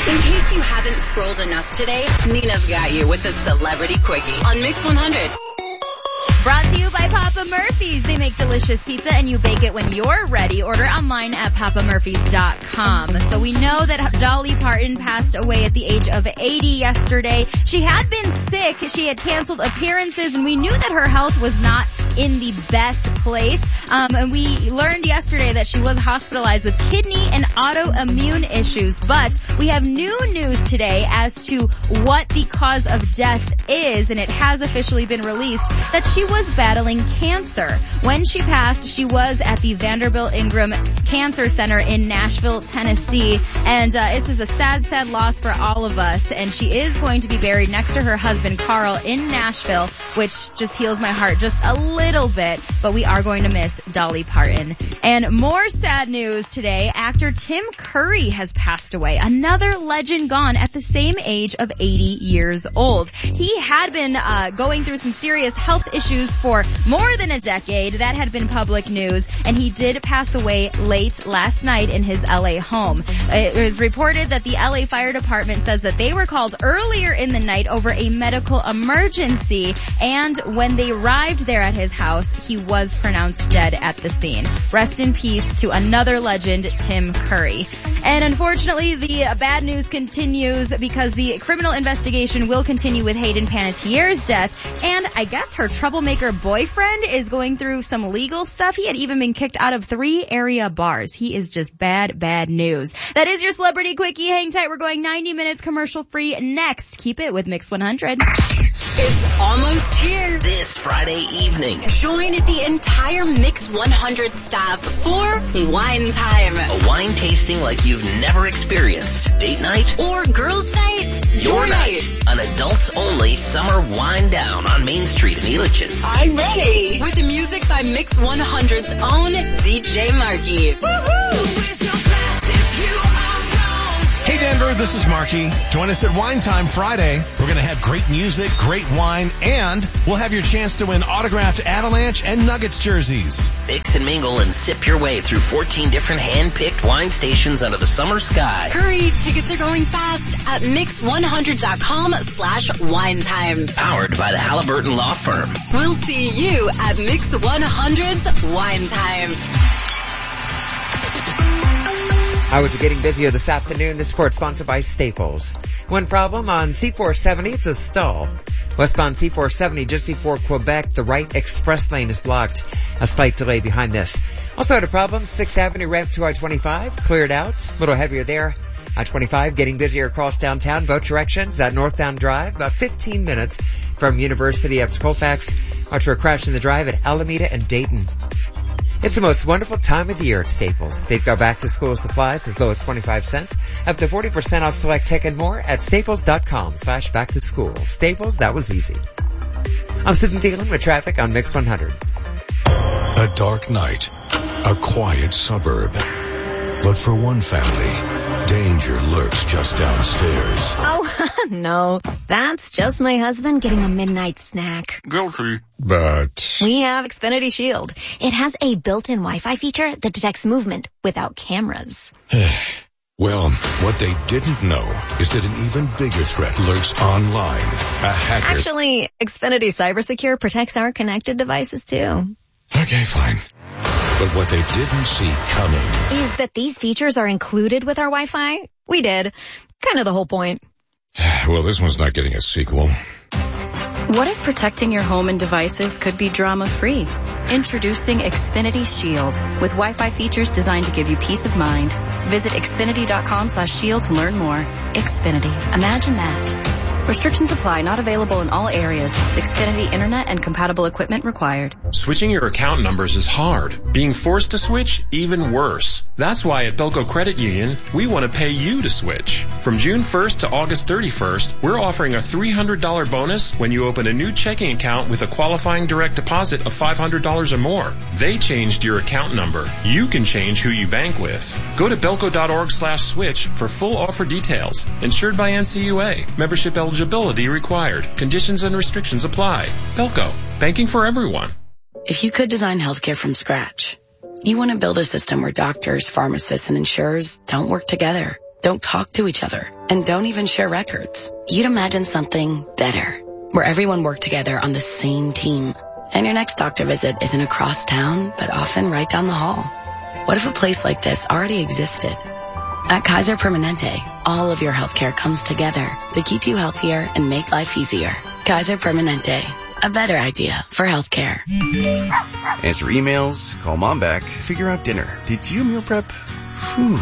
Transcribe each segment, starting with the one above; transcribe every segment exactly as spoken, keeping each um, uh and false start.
In case you haven't scrolled enough today, Nina's got you with the Celebrity Quickie on Mix one hundred. Brought to you by Papa Murphy's. They make delicious pizza and you bake it when you're ready. Order online at papa murphys dot com. So we know that Dolly Parton passed away at the age of eighty yesterday. She had been sick. She had canceled appearances and we knew that her health was not in the best place. Um, and we learned yesterday that she was hospitalized with kidney and autoimmune issues. But we have new news today as to what the cause of death is, and it has officially been released that she was battling cancer. When she passed, she was at the Vanderbilt Ingram Cancer Center in Nashville, Tennessee. And uh, this is a sad, sad loss for all of us. And she is going to be buried next to her husband, Carl, in Nashville, which just heals my heart just a little bit. But we are going to miss Dolly Parton. And more sad news today. Actor Tim Curry has passed away. Another legend gone at the same age of eighty years old. He had been uh, going through some serious health issues for more than a decade. That had been public news, and he did pass away late last night in his L A home. It was reported that the L A Fire Department says that they were called earlier in the night over a medical emergency, and when they arrived there at his house, he was pronounced dead at the scene. Rest in peace to another legend, Tim Curry. And unfortunately, the bad news continues because the criminal investigation will continue with Hayden Panettiere's death, and I guess her troublemaker boyfriend is going through some legal stuff. He had even been kicked out of three area bars. He is just bad, bad news. That is your Celebrity Quickie. Hang tight. We're going ninety minutes commercial free next. Keep it with Mix one hundred. It's almost here. This Friday evening. Join the entire Mix one hundred staff for Wine Time. A wine tasting like you've never experienced. Date night. Or girls' night. Your, your night. night. An adults-only summer wine down on Main Street in Elitches. I'm ready. With the music by Mix one hundred's own D J Marky. Woohoo! Hey Denver, this is Marky. Join us at Wine Time Friday. We're going to have great music, great wine, and we'll have your chance to win autographed Avalanche and Nuggets jerseys. Mix and mingle and sip your way through fourteen different hand-picked wine stations under the summer sky. Hurry, tickets are going fast at mix one hundred dot com slash wine time. Powered by the Halliburton Law Firm. We'll see you at Mix one hundred's Wine Time. I was getting busier this afternoon. This report sponsored by Staples. One problem on C four seventy, it's a stall. Westbound C four seventy just before Quebec, the right express lane is blocked. A slight delay behind this. Also had a problem, sixth Avenue ramp to I twenty-five, cleared out. A little heavier there. I twenty-five getting busier across downtown, both directions. That northbound drive, about fifteen minutes from University up to Colfax. Watch for a crash in the drive at Alameda and Dayton. It's the most wonderful time of the year at Staples. They've got back-to-school supplies as low as twenty-five cents, up to forty percent off select tech and more at staples.com slash back-to-school. Staples, that was easy. I'm Susan Thielen with traffic on Mix one hundred. A dark night, a quiet suburb. But for one family, danger lurks just downstairs. Oh, no. That's just my husband getting a midnight snack. Guilty. But we have Xfinity Shield. It has a built-in Wi-Fi feature that detects movement without cameras. Well, what they didn't know is that an even bigger threat lurks online. A hacker. Actually, Xfinity CyberSecure protects our connected devices too. Okay, fine. But what they didn't see coming is that these features are included with our Wi-Fi. We did. Kind of the whole point. Well, this one's not getting a sequel. What if protecting your home and devices could be drama-free? Introducing Xfinity Shield with Wi-Fi features designed to give you peace of mind. Visit xfinity.com slash shield to learn more. Xfinity. Imagine that. Restrictions apply. Not available in all areas. Xfinity Internet and compatible equipment required. Switching your account numbers is hard. Being forced to switch, even worse. That's why at Belco Credit Union, we want to pay you to switch. From June first to August thirty-first, we're offering a three hundred dollars bonus when you open a new checking account with a qualifying direct deposit of five hundred dollars or more. They changed your account number. You can change who you bank with. Go to belco.org slash switch for full offer details. Insured by N C U A. Membership eligibility. Eligibility required. Conditions and restrictions apply. Belco. Banking for everyone. If you could design healthcare from scratch, you want to build a system where doctors, pharmacists, and insurers don't work together. don't talk to each other, and don't even share records. You'd imagine something better, where everyone worked together on the same team. And your next doctor visit isn't across town, but often right down the hall. What if a place like this already existed? At Kaiser Permanente, all of your healthcare comes together to keep you healthier and make life easier. Kaiser Permanente, a better idea for healthcare. Answer emails, call mom back, figure out dinner. Did you meal prep? Whew.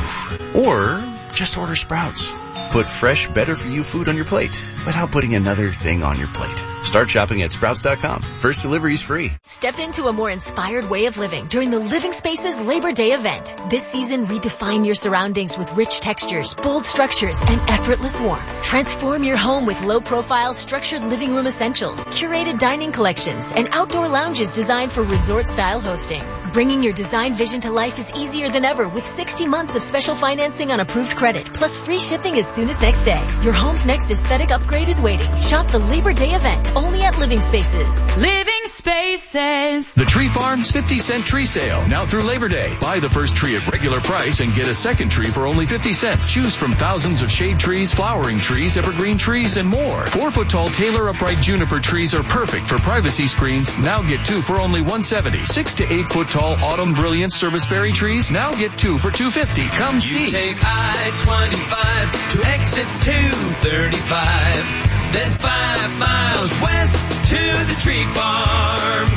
Or just order Sprouts. Put fresh, better-for-you food on your plate without putting another thing on your plate. Start shopping at Sprouts dot com. First delivery is free. Step into a more inspired way of living during the Living Spaces Labor Day event. This season, redefine your surroundings with rich textures, bold structures, and effortless warmth. Transform your home with low-profile, structured living room essentials, curated dining collections, and outdoor lounges designed for resort-style hosting. Bringing your design vision to life is easier than ever with sixty months of special financing on approved credit, plus free shipping as soon as next day. Your home's next aesthetic upgrade is waiting. Shop the Labor Day event only at Living Spaces. Living Spaces. The Tree Farm's fifty cent tree sale, now through Labor Day. Buy the first tree at regular price and get a second tree for only fifty cents. Choose from thousands of shade trees, flowering trees, evergreen trees, and more. Four foot tall Taylor upright juniper trees are perfect for privacy screens. Now get two for only one hundred seventy dollars. Six to eight foot tall autumn brilliant serviceberry trees. Now get two for two hundred fifty dollars. Come you see. You take I twenty-five to exit two thirty-five. Then five miles west to the Tree Farm.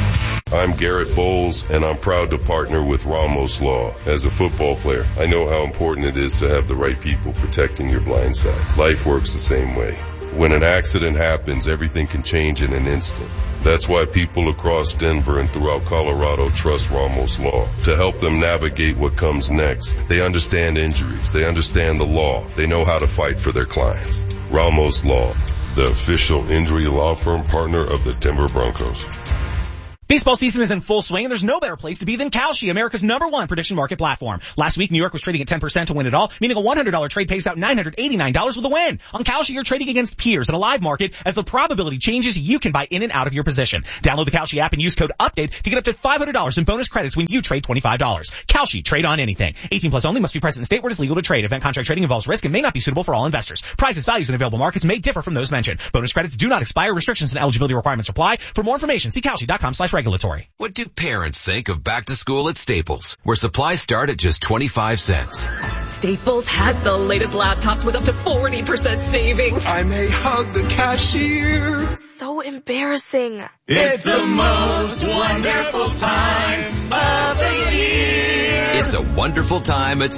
I'm Garrett Bowles, and I'm proud to partner with Ramos Law. As a football player, I know how important it is to have the right people protecting your blind side. Life works the same way. When an accident happens, everything can change in an instant. That's why people across Denver and throughout Colorado trust Ramos Law to help them navigate what comes next. They understand injuries. They understand the law. They know how to fight for their clients. Ramos Law, the official injury law firm partner of the Denver Broncos. Baseball season is in full swing, and there's no better place to be than Kalshi, America's number one prediction market platform. Last week, New York was trading at ten percent to win it all, meaning a one hundred dollars trade pays out nine hundred eighty-nine dollars with a win. On Kalshi, you're trading against peers in a live market. As the probability changes, you can buy in and out of your position. Download the Kalshi app and use code UPDATE to get up to five hundred dollars in bonus credits when you trade twenty-five dollars. Kalshi, trade on anything. eighteen plus only, must be present in state where it is legal to trade. Event contract trading involves risk and may not be suitable for all investors. Prices, values, and available markets may differ from those mentioned. Bonus credits do not expire. Restrictions and eligibility requirements apply. For more information, see Kalshi dot com slash regulatory. What do parents think of back to school at Staples, where supplies start at just twenty-five cents? Staples has the latest laptops with up to forty percent savings. I may hug the cashier. So embarrassing. It's the most wonderful time of the year. It's a wonderful time at